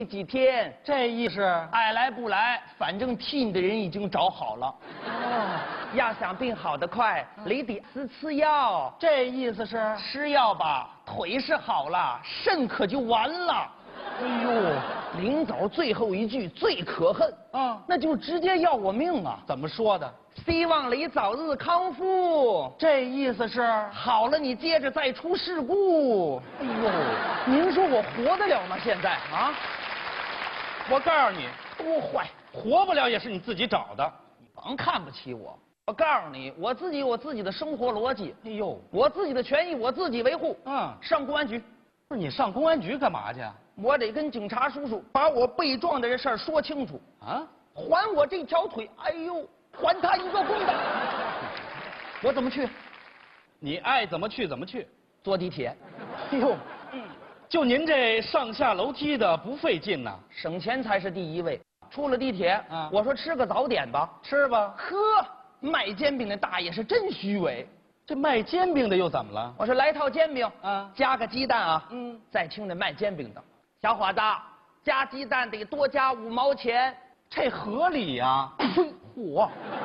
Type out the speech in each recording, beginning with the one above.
几天， 这意思爱来不来，反正替你的人已经找好了。 哦， 要想病好得快，你得吃药。 这意思是， 吃药吧，腿是好了，肾可就完了。 哎呦， 临走最后一句最可恨，那就直接要我命啊！ 怎么说的？ 希望你早日康复。 这意思是好了，你接着再出事故。 哎呦， 您说我活得了吗？现在啊？ 我告诉你， 多坏， 活不了也是你自己找的。 你甭看不起我。我告诉你，我自己有我自己的生活逻辑。 哎呦， 我自己的权益我自己维护。上公安局。 不是你上公安局干嘛去？ 我得跟警察叔叔把我被撞的这事儿说清楚啊！ 还我这条腿，哎呦，还他一个公道。我怎么去？ 你爱怎么去怎么去。 坐地铁。 哎呦，就您这上下楼梯的不费劲呐， 省钱才是第一位。出了地铁，我说吃个早点吧， 吃吧。 呵，卖煎饼的大爷是真虚伪。 这卖煎饼的又怎么了？ 我说来套煎饼，加个鸡蛋啊。再听那卖煎饼的，小伙子，加鸡蛋得多加5毛钱， 这合理呀。 嚯！我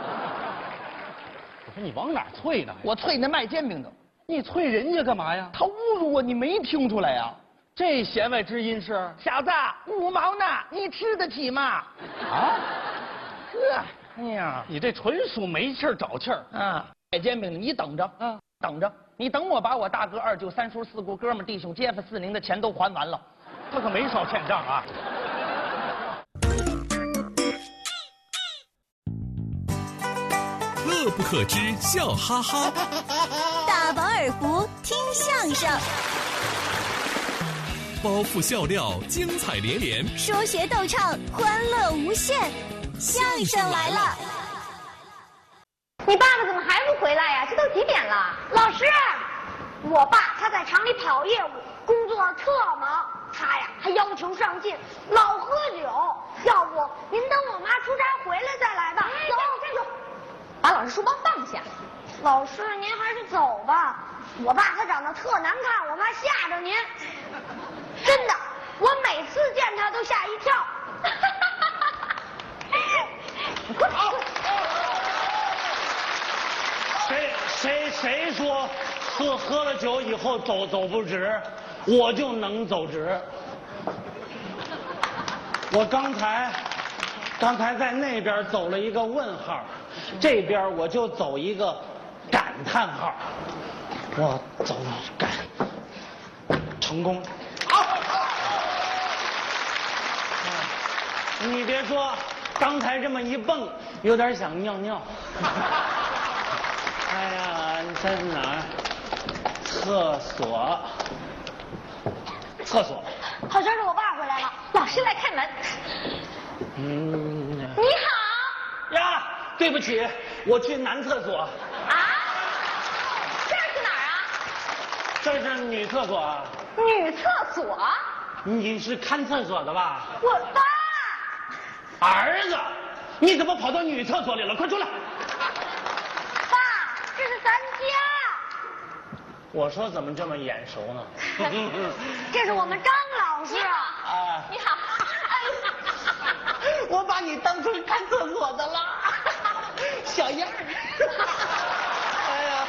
说你往哪儿啐呢？ 我啐那卖煎饼的。 你啐人家干嘛呀？ 他侮辱我，你没听出来呀？ 这弦外之音是？ 小子，5毛呢，你吃得起吗？ 啊？ 呵，哎呀， 你这纯属没气儿找气儿。 卖煎饼的，你等着，等着，你等我把我大哥、二舅、三叔、四姑、哥们、弟兄、街坊、四邻的钱都还完了， 他可没少欠账啊。 乐不可支，笑哈哈。 大饱耳福，听相声。 包袱笑料，精彩连连。 说学逗唱，欢乐无限。相声来了。 你爸爸怎么还不回来呀？这都几点了？老师，我爸他在厂里跑业务，工作特忙。他呀还要求上进，老喝酒。要不您等我妈出差回来再来吧。走，站住！ 把老师书包放下。 老师，您还是走吧。我爸他长得特难看，我怕吓着您。真的，我每次见他都吓一跳。你快跑！ 谁说喝了酒以后走不直，我就能走直。我刚才在那边走了一个问号，这边我就走一个感叹号。我走感成功。你别说，刚才这么一蹦，有点想尿尿。哎呀，你在哪儿？厕所。 好像是我爸回来了， 老师来开门。 你好。 呀，对不起，我去男厕所。 啊？这是哪儿啊？ 这是女厕所啊。 女厕所？ 你是看厕所的吧？ 我爸。 儿子，你怎么跑到女厕所里了？快出来！ 爸，这是咱家。 我说怎么这么眼熟呢？ 这是我们张老师。 你好。 我把你当成看厕所的了，小样儿。哎呀，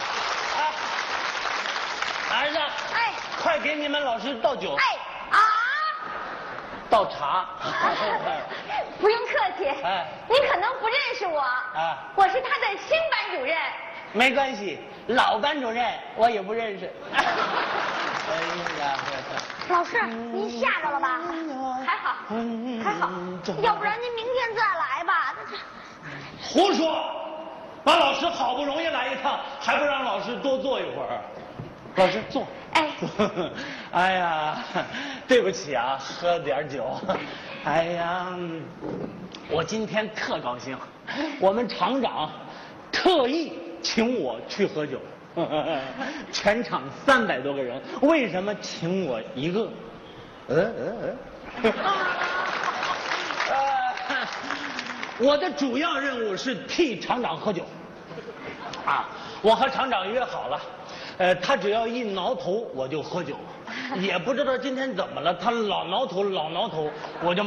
儿子，快给你们老师倒酒。倒茶。 不用客气。您可能不认识我。我是他的新班主任。 没关系，老班主任我也不认识。哎呀， 老师，您吓着了吧？ 还好， 还好。要不然您明天再来吧。 胡说！把老师好不容易来一趟，还不让老师多坐一会儿？老师坐。哎呀，对不起啊，喝点酒。哎呀，我今天特高兴，我们厂长特意请我去喝酒。全场300多个人，为什么请我一个？我的主要任务是替厂长喝酒。我和厂长约好了，他只要一挠头我就喝酒。 也不知道今天怎么了，他老挠头，我就。